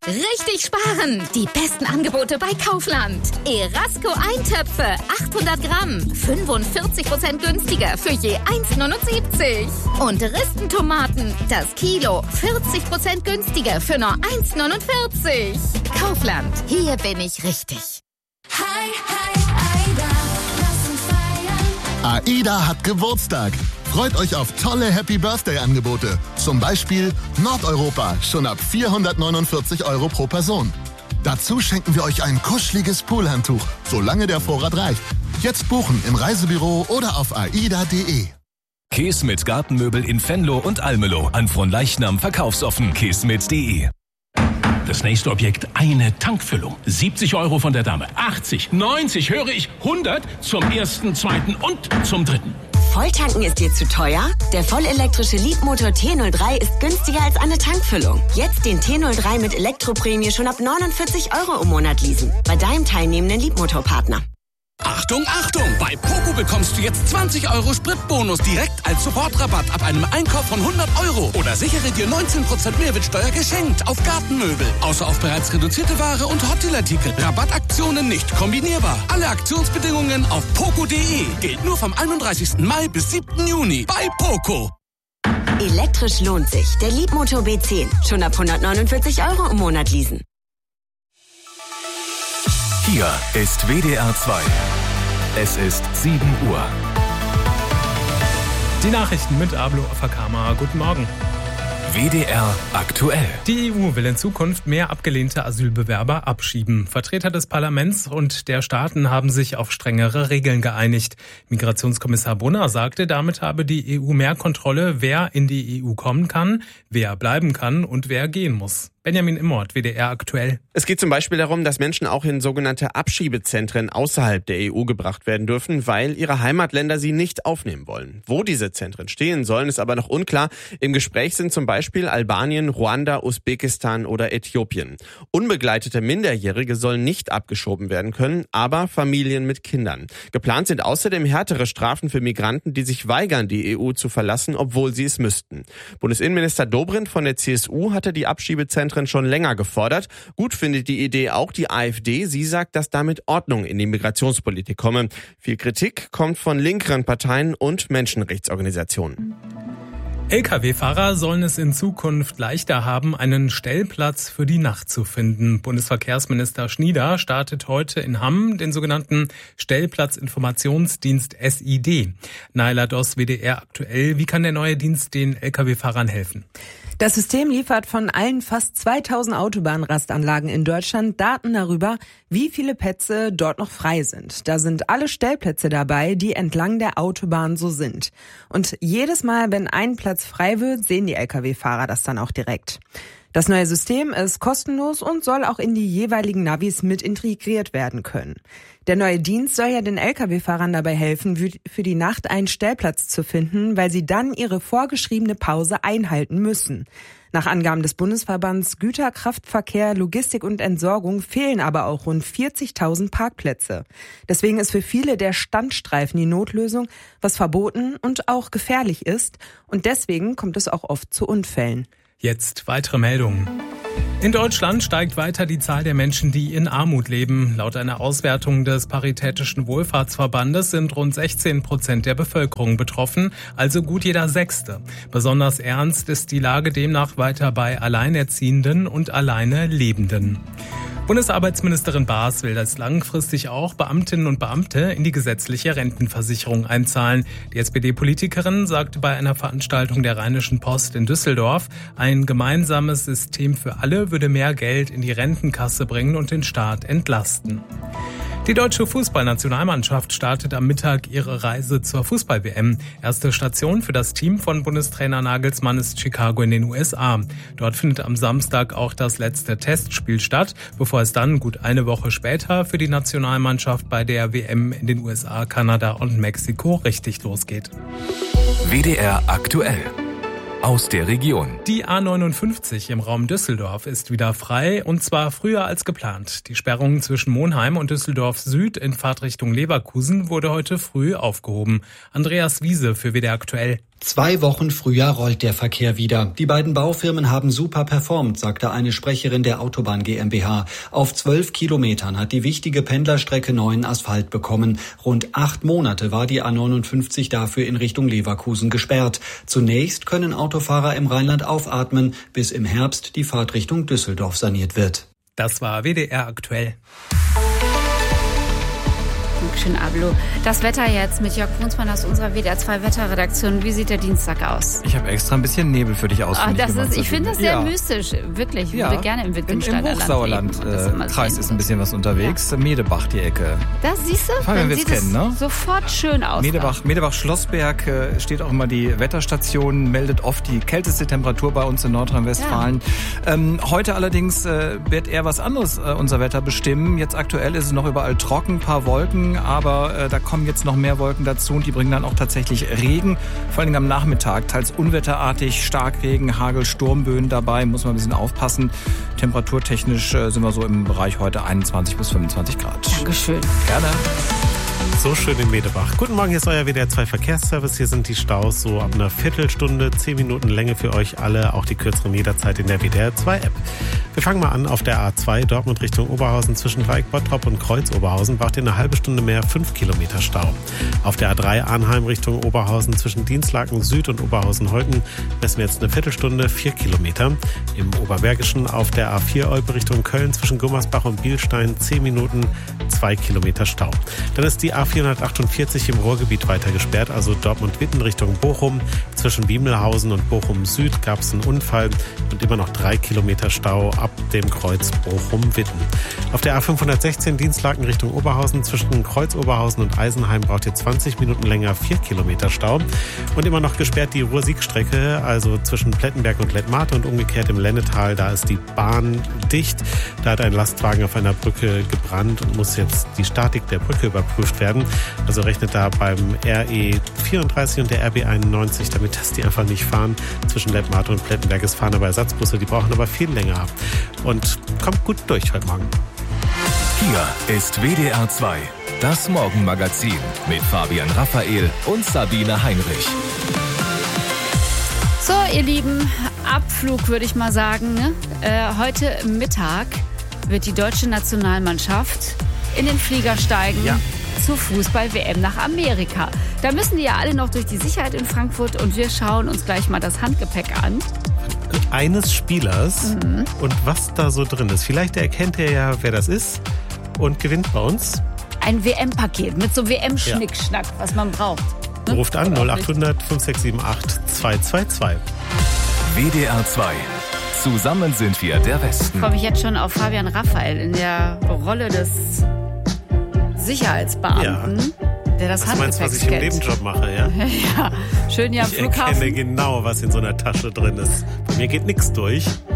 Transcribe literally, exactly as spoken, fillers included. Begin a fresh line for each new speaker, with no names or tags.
Richtig sparen! Die besten Angebote bei Kaufland. Erasco Eintöpfe, achthundert Gramm, fünfundvierzig Prozent günstiger für je eins Komma neunundsiebzig. Und Ristentomaten, das Kilo, vierzig Prozent günstiger für nur eins Komma neunundvierzig. Kaufland, hier bin ich richtig.
Hi, hi, Aida, lass uns feiern.
AIDA hat Geburtstag. Freut euch auf tolle Happy-Birthday-Angebote. Zum Beispiel Nordeuropa, schon ab vierhundertneunundvierzig Euro pro Person. Dazu schenken wir euch ein kuscheliges Poolhandtuch, solange der Vorrat reicht. Jetzt buchen im Reisebüro oder auf aida punkt de.
Keesmit Gartenmöbel in Venlo und Almelo. An Fronleichnam verkaufsoffen. keesmit punkt de.
Das nächste Objekt, eine Tankfüllung. siebzig Euro von der Dame. achtzig, neunzig, höre ich, hundert zum ersten, zweiten und zum dritten.
Volltanken ist dir zu teuer? Der vollelektrische Leapmotor T null drei ist günstiger als eine Tankfüllung. Jetzt den T null drei mit Elektroprämie schon ab neunundvierzig Euro im Monat leasen. Bei deinem teilnehmenden Leapmotor-Partner.
Achtung, Achtung! Bei Poco bekommst du jetzt zwanzig Euro Spritbonus direkt als Supportrabatt ab einem Einkauf von hundert Euro. Oder sichere dir neunzehn Prozent Mehrwertsteuer geschenkt auf Gartenmöbel. Außer auf bereits reduzierte Ware und Hotdeal-Artikel. Rabattaktionen nicht kombinierbar. Alle Aktionsbedingungen auf poco punkt de. Gilt nur vom einunddreißigsten Mai bis siebten Juni bei Poco.
Elektrisch lohnt sich. Der Leapmotor B zehn. Schon ab hundertneunundvierzig Euro im Monat leasen.
Hier ist W D R zwei. Es ist sieben Uhr.
Die Nachrichten mit Ablo Afakama. Guten Morgen.
W D R aktuell.
Die E U will in Zukunft mehr abgelehnte Asylbewerber abschieben. Vertreter des Parlaments und der Staaten haben sich auf strengere Regeln geeinigt. Migrationskommissar Brunner sagte, damit habe die E U mehr Kontrolle, wer in die E U kommen kann, wer bleiben kann und wer gehen muss. Benjamin Immort, W D R aktuell.
Es geht zum Beispiel darum, dass Menschen auch in sogenannte Abschiebezentren außerhalb der E U gebracht werden dürfen, weil ihre Heimatländer sie nicht aufnehmen wollen. Wo diese Zentren stehen sollen, ist aber noch unklar. Im Gespräch sind zum Beispiel Albanien, Ruanda, Usbekistan oder Äthiopien. Unbegleitete Minderjährige sollen nicht abgeschoben werden können, aber Familien mit Kindern. Geplant sind außerdem härtere Strafen für Migranten, die sich weigern, die E U zu verlassen, obwohl sie es müssten. Bundesinnenminister Dobrindt von der C S U hatte die Abschiebezentren schon länger gefordert. Gut findet die Idee auch die AfD. Sie sagt, dass damit Ordnung in die Migrationspolitik komme. Viel Kritik kommt von linkeren Parteien und Menschenrechtsorganisationen.
L K W-Fahrer sollen es in Zukunft leichter haben, einen Stellplatz für die Nacht zu finden. Bundesverkehrsminister Schnieder startet heute in Hamm den sogenannten Stellplatzinformationsdienst S I D. Naila Doss, W D R aktuell. Wie kann der neue Dienst den L K W-Fahrern helfen?
Das System liefert von allen fast zweitausend Autobahnrastanlagen in Deutschland Daten darüber, wie viele Plätze dort noch frei sind. Da sind alle Stellplätze dabei, die entlang der Autobahn so sind. Und jedes Mal, wenn ein Platz frei wird, sehen die L K W-Fahrer das dann auch direkt. Das neue System ist kostenlos und soll auch in die jeweiligen Navis mit integriert werden können. Der neue Dienst soll ja den L K W-Fahrern dabei helfen, für die Nacht einen Stellplatz zu finden, weil sie dann ihre vorgeschriebene Pause einhalten müssen. Nach Angaben des Bundesverbands Güter, Kraftverkehr, Logistik und Entsorgung fehlen aber auch rund vierzigtausend Parkplätze. Deswegen ist für viele der Standstreifen die Notlösung, was verboten und auch gefährlich ist. Und deswegen kommt es auch oft zu Unfällen.
Jetzt weitere Meldungen. In Deutschland steigt weiter die Zahl der Menschen, die in Armut leben. Laut einer Auswertung des Paritätischen Wohlfahrtsverbandes sind rund sechzehn Prozent der Bevölkerung betroffen, also gut jeder Sechste. Besonders ernst ist die Lage demnach weiter bei Alleinerziehenden und alleine Lebenden. Bundesarbeitsministerin Baas will, dass langfristig auch Beamtinnen und Beamte in die gesetzliche Rentenversicherung einzahlen. Die S P D-Politikerin sagte bei einer Veranstaltung der Rheinischen Post in Düsseldorf, ein gemeinsames System für alle würde mehr Geld in die Rentenkasse bringen und den Staat entlasten. Die deutsche Fußballnationalmannschaft startet am Mittag ihre Reise zur Fußball-W M. Erste Station für das Team von Bundestrainer Nagelsmann ist Chicago in den U S A. Dort findet am Samstag auch das letzte Testspiel statt, bevor es dann gut eine Woche später für die Nationalmannschaft bei der W M in den U S A, Kanada und Mexiko richtig losgeht.
W D R aktuell. Aus der Region.
Die A neunundfünfzig im Raum Düsseldorf ist wieder frei und zwar früher als geplant. Die Sperrung zwischen Monheim und Düsseldorf Süd in Fahrtrichtung Leverkusen wurde heute früh aufgehoben. Andreas Wiese für W D R aktuell.
Zwei Wochen früher rollt der Verkehr wieder. Die beiden Baufirmen haben super performt, sagte eine Sprecherin der Autobahn GmbH. Auf zwölf Kilometern hat die wichtige Pendlerstrecke neuen Asphalt bekommen. Rund acht Monate war die A neunundfünfzig dafür in Richtung Leverkusen gesperrt. Zunächst können Autofahrer im Rheinland aufatmen, bis im Herbst die Fahrt Richtung Düsseldorf saniert wird.
Das war W D R aktuell.
Dankeschön, Ablo. Das Wetter jetzt mit Jörg Brunsmann aus unserer W D R zwei Wetterredaktion. Wie sieht der Dienstag aus?
Ich habe extra ein bisschen Nebel für dich ausfindig
gemacht.
Ich,
ich finde das sehr
ja.
mystisch. Wirklich. Ich
ja.
würde gerne im Wittgensteiner
Im Hochsauerland-Kreis äh, ist ein bisschen was unterwegs. Ja. Medebach, die Ecke.
Das siehst du?
Dann sieht es
ne? sofort schön aus.
Medebach, Medebach-Schlossberg äh, steht auch immer die Wetterstation, meldet oft die kälteste Temperatur bei uns in Nordrhein-Westfalen. Ja. Ähm, heute allerdings äh, wird eher was anderes äh, unser Wetter bestimmen. Jetzt aktuell ist es noch überall trocken, paar Wolken, aber äh, da kommen jetzt noch mehr Wolken dazu und die bringen dann auch tatsächlich Regen, vor allem am Nachmittag, teils unwetterartig, Starkregen, Hagel, Sturmböen dabei, muss man ein bisschen aufpassen. Temperaturtechnisch äh, sind wir so im Bereich heute einundzwanzig bis fünfundzwanzig Grad.
Dankeschön.
Gerne.
So schön in Medebach. Guten Morgen, hier ist euer W D R zwei Verkehrsservice. Hier sind die Staus so ab einer Viertelstunde, zehn Minuten Länge für euch alle, auch die kürzeren jederzeit in der W D R zwei App. Wir fangen mal an auf der A zwei, Dortmund Richtung Oberhausen zwischen Dreieck Bottrop und Kreuz Oberhausen braucht ihr eine halbe Stunde mehr, fünf Kilometer Stau. Auf der A drei Arnheim Richtung Oberhausen zwischen Dienstlaken Süd und Oberhausen-Holten messen wir jetzt eine Viertelstunde, vier Kilometer. Im Oberbergischen auf der A vier Olpe Richtung Köln zwischen Gummersbach und Bielstein zehn Minuten, zwei Kilometer Stau. Dann ist die A vierhundertachtundvierzig im Ruhrgebiet weiter gesperrt, also Dortmund-Witten Richtung Bochum. Zwischen Wiemelhausen und Bochum Süd gab es einen Unfall und immer noch drei Kilometer Stau ab dem Kreuz Bochum-Witten. Auf der A fünfhundertsechzehn Dienstlaken Richtung Oberhausen zwischen Kreuz Oberhausen und Eisenheim braucht ihr zwanzig Minuten länger, vier Kilometer Stau. Und immer noch gesperrt die Ruhr-Sieg-Strecke, also zwischen Plettenberg und Lettmate und umgekehrt im Lennetal. Da ist die Bahn dicht. Da hat ein Lastwagen auf einer Brücke gebrannt und muss jetzt die Statik der Brücke überprüft werden. Also rechnet da beim R E vierunddreißig und der R B einundneunzig damit, dass die einfach nicht fahren. Zwischen Lettmate und Plettenberg. Es fahren aber Ersatzbusse, die brauchen aber viel länger. Und kommt gut durch heute Morgen.
Hier ist W D R zwei, das Morgenmagazin mit Fabian Raphael und Sabine Heinrich.
So, ihr Lieben, Abflug würde ich mal sagen. Ne? Äh, heute Mittag wird die deutsche Nationalmannschaft in den Flieger steigen. Ja. Zur Fußball-W M nach Amerika. Da müssen die ja alle noch durch die Sicherheit in Frankfurt und wir schauen uns gleich mal das Handgepäck an.
Eines Spielers mhm. und was da so drin ist. Vielleicht erkennt er ja, wer das ist und gewinnt bei uns.
Ein W M-Paket mit so W M-Schnickschnack, ja. was man braucht.
Ne? Ruft an null achthundert fünf sechs sieben acht zwei zwei zwei.
W D R zwei. Zusammen sind wir der Westen.
Ich freue mich jetzt schon auf Fabian Raphael in der Rolle des Sicherheitsbeamten, ja. der das
was
Handgepäck
meinst du, was ich im Nebenjob mache, ja?
ja, schön ja am
ich
Flughafen.
Ich erkenne genau, was in so einer Tasche drin ist. Bei mir geht nichts durch.